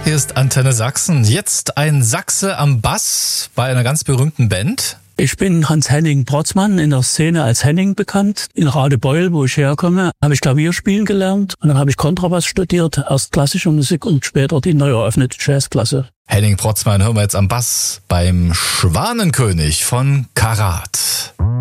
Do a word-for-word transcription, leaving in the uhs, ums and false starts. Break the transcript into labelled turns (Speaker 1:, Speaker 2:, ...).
Speaker 1: Hier ist Antenne Sachsen. Jetzt ein Sachse am Bass bei einer ganz berühmten Band.
Speaker 2: Ich bin Hans-Henning Protzmann, in der Szene als Henning bekannt. In Radebeul, wo ich herkomme, habe ich Klavier spielen gelernt. Und dann habe ich Kontrabass studiert, erst klassische Musik und später die neu eröffnete Jazzklasse.
Speaker 1: Henning Protzmann hören wir jetzt am Bass beim Schwanenkönig von Karat.